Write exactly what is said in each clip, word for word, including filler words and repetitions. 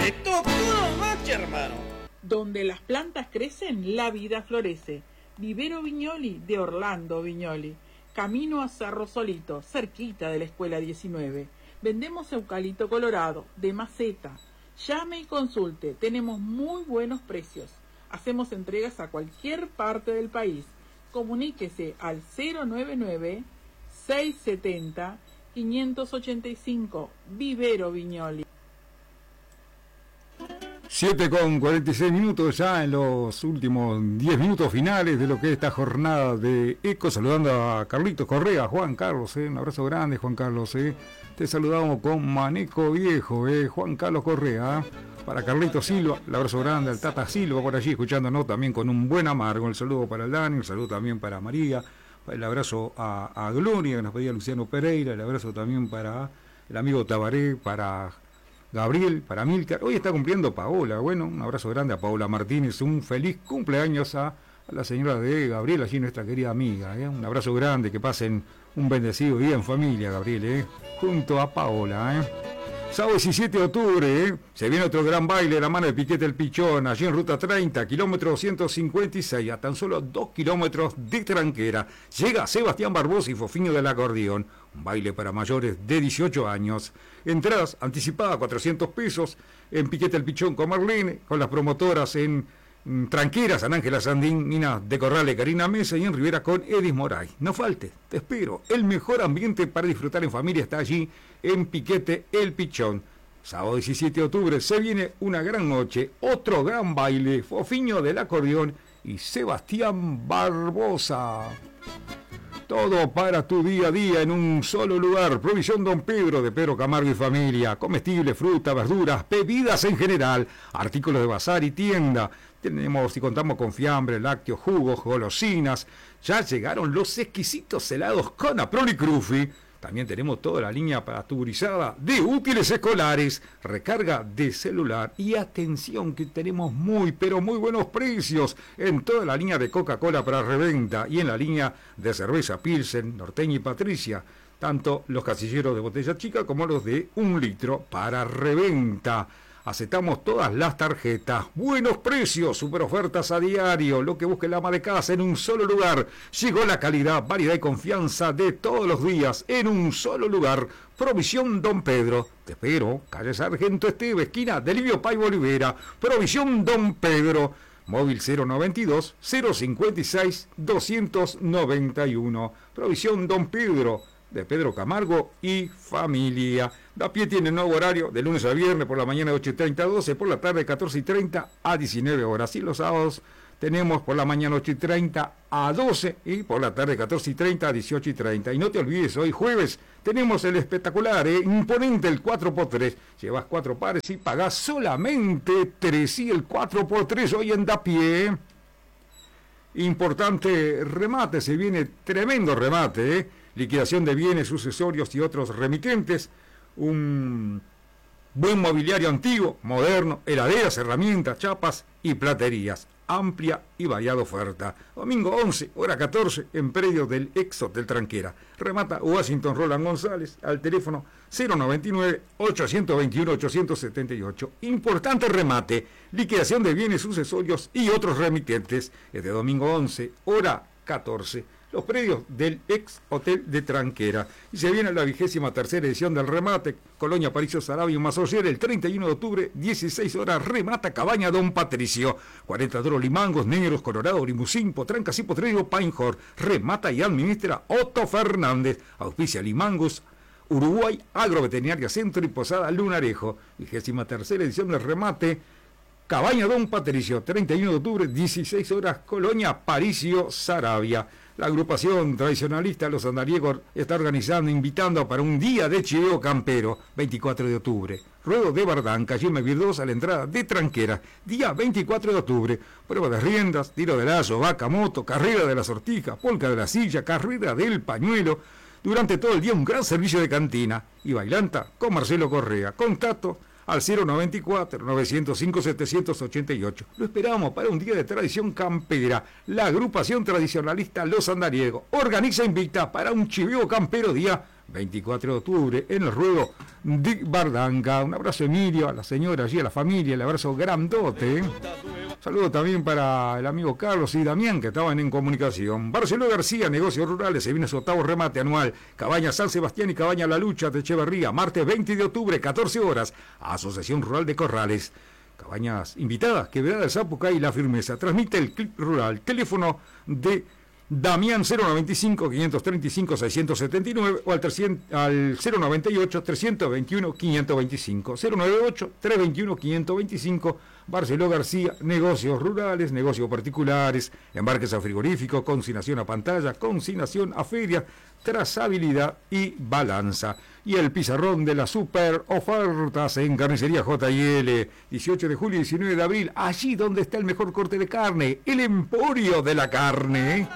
De todo, todo noche, hermano. Donde las plantas crecen, la vida florece. Vivero Viñoli de Orlando Viñoli. Camino a Cerro Solito, cerquita de la Escuela diecinueve. Vendemos eucalipto colorado, de maceta. Llame y consulte, tenemos muy buenos precios. Hacemos entregas a cualquier parte del país. Comuníquese al cero nueve nueve, seis siete cero, cinco ocho cinco. Vivero Viñoli. siete con cuarenta y seis minutos ya en los últimos diez minutos finales de lo que es esta jornada de ECO, saludando a Carlitos Correa, Juan Carlos, eh, un abrazo grande Juan Carlos, eh. te saludamos con Maneco Viejo, eh, Juan Carlos Correa, para Carlitos Silva, el abrazo grande al Tata Silva por allí escuchándonos también con un buen amargo, el saludo para el Dani, el saludo también para María, el abrazo a, a Gloria que nos pedía Luciano Pereira, el abrazo también para el amigo Tabaré, para Gabriel, para Milcar. Hoy está cumpliendo Paola. Bueno, un abrazo grande a Paola Martínez. Un feliz cumpleaños a, a la señora de Gabriel, allí nuestra querida amiga. ¿eh? Un abrazo grande, que pasen un bendecido día en familia, Gabriel, ¿eh? junto a Paola. ¿eh? Sábado diecisiete de octubre, ¿eh? se viene otro gran baile de la mano de Piquete el Pichón, allí en Ruta treinta, kilómetro doscientos cincuenta y seis, a tan solo dos kilómetros de Tranquera. Llega Sebastián Barbosa y Fofiño del Acordeón, un baile para mayores de dieciocho años. Entradas anticipadas cuatrocientos pesos en Piquete el Pichón con Marlene, con las promotoras en Tranquera, San Ángela Sandín, Nina de Corrales, Karina Mesa, y en Rivera con Edis Moray. No falte, te espero. El mejor ambiente para disfrutar en familia está allí en Piquete el Pichón. Sábado diecisiete de octubre se viene una gran noche, otro gran baile, Fofiño del Acordeón y Sebastián Barbosa. Todo para tu día a día en un solo lugar. Provisión Don Pedro, de Pedro Camargo y familia. Comestible, fruta, verduras, bebidas en general. Artículos de bazar y tienda. Tenemos y contamos con fiambre, lácteos, jugos, golosinas. Ya llegaron los exquisitos helados con Aprol y Crufi. También tenemos toda la línea pasteurizada de útiles escolares, recarga de celular y atención que tenemos muy pero muy buenos precios en toda la línea de Coca-Cola para reventa y en la línea de cerveza Pilsen, Norteña y Patricia, tanto los casilleros de botella chica como los de un litro para reventa. Aceptamos todas las tarjetas, buenos precios, super ofertas a diario, lo que busque la ama de casa en un solo lugar. Llegó la calidad, variedad y confianza de todos los días en un solo lugar. Provisión Don Pedro, te espero, calle Sargento Esteve, esquina de Livio Paiva Olivera. Provisión Don Pedro, móvil cero noventa y dos, cero cincuenta y seis, doscientos noventa y uno. Provisión Don Pedro, de Pedro Camargo y familia. Da pie tiene nuevo horario de lunes a viernes, por la mañana de ocho y treinta a doce, por la tarde de catorce y treinta a diecinueve horas. Y los sábados tenemos por la mañana ocho y treinta a doce y por la tarde catorce y treinta a dieciocho y treinta. Y no te olvides, hoy jueves tenemos el espectacular, eh, imponente el cuatro por tres. Llevas cuatro pares y pagás solamente tres. Y el cuatro por tres hoy en Da Pie. Importante remate, se viene tremendo remate, eh. Liquidación de bienes, sucesorios y otros remitentes, un buen mobiliario antiguo, moderno, heladeras, herramientas, chapas y platerías, amplia y variada oferta. Domingo once, hora catorce, en predio del ex Hotel Tranquera. Remata Washington Roland González al teléfono cero noventa y nueve, ochocientos veintiuno, ochocientos setenta y ocho. Importante remate, liquidación de bienes, sucesorios y otros remitentes. Este domingo once, hora catorce. Los predios del ex Hotel de Tranquera. Y se viene la vigésima tercera edición del remate, Colonia Paricio Sarabia y Masoyer, el treinta y uno de octubre, dieciséis horas, remata Cabaña Don Patricio. cuarenta toros limangos, negros, colorado, limusín, potrancas y potrero, Pinehor. Remata y administra Otto Fernández. Auspicia Limangos, Uruguay, Agroveterinaria Centro y Posada Lunarejo. Vigésima tercera edición del remate, Cabaña Don Patricio, treinta y uno de octubre, dieciséis horas, Colonia Paricio Sarabia. La agrupación tradicionalista Los Andariegos está organizando, invitando para un día de chiveo campero, veinticuatro de octubre. Ruedo de Bardán, calle Virdosa, a la entrada de Tranquera, día veinticuatro de octubre. Prueba de riendas, tiro de lazo, vaca, moto, carrera de la sortija, polca de la silla, carrera del pañuelo. Durante todo el día un gran servicio de cantina y bailanta con Marcelo Correa. Contacto al cero noventa y cuatro, novecientos cinco, setecientos ochenta y ocho. Lo esperamos para un día de tradición campera. La agrupación tradicionalista Los Andariegos organiza e invita para un chiveo campero día veinticuatro de octubre, en el ruedo de Bardanca. Un abrazo, Emilio, a la señora allí, a la familia, el abrazo grandote. Saludo también para el amigo Carlos y Damián, que estaban en comunicación. Barceló García, negocios rurales, se viene su octavo remate anual. Cabaña San Sebastián y Cabaña La Lucha de Echeverría, martes veinte de octubre, catorce horas, Asociación Rural de Corrales. Cabañas invitadas, Quebrada del Zapucay y La Firmeza. Transmite el Clip Rural. Teléfono de Damián cero noventa y cinco, quinientos treinta y cinco, seiscientos setenta y nueve o al, trescientos, al cero noventa y ocho, trescientos veintiuno, quinientos veinticinco. cero noventa y ocho, trescientos veintiuno, quinientos veinticinco. Barceló García, negocios rurales, negocios particulares, embarques a frigorífico, consignación a pantalla, consignación a feria, trazabilidad y balanza. Y el pizarrón de las super ofertas en Carnicería J y L, dieciocho de julio y diecinueve de abril, allí donde está el mejor corte de carne, el Emporio de la Carne.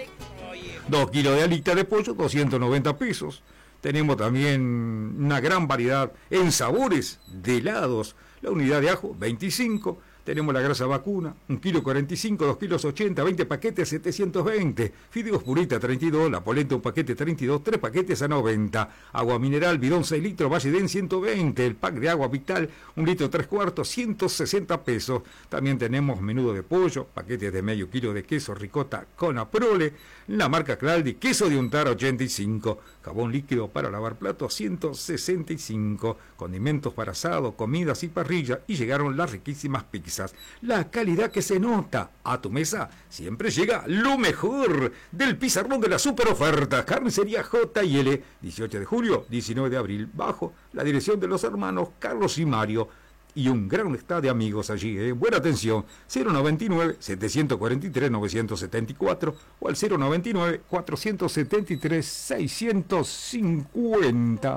Dos kilos de alita de pollo, doscientos noventa pesos. Tenemos también una gran variedad en sabores de helados. La unidad de ajo, veinticinco. Tenemos la grasa vacuna, un kilo cuarenta y cinco, dos kilos ochenta, veinte paquetes, setecientos veinte. Fideos purita, treinta y dos. La polenta, un paquete, treinta y dos. tres paquetes a noventa. Agua mineral, bidón, seis litros, Valledén, ciento veinte. El pack de agua vital, un litro, tres cuartos, ciento sesenta pesos. También tenemos menudo de pollo, paquetes de medio kilo de queso ricota con aprole. La marca Claldi, queso de untar, ochenta y cinco. Jabón líquido para lavar platos, ciento sesenta y cinco. Condimentos para asado, comidas y parrilla. Y llegaron las riquísimas pizzas. La calidad que se nota. A tu mesa siempre llega lo mejor del pizarrón de la super oferta. Carnicería J y L, dieciocho de julio, diecinueve de abril, bajo la dirección de los hermanos Carlos y Mario. Y un gran estado de amigos allí, ¿eh? Buena atención, cero noventa y nueve, setecientos cuarenta y tres, novecientos setenta y cuatro o al cero noventa y nueve, cuatrocientos setenta y tres, seiscientos cincuenta.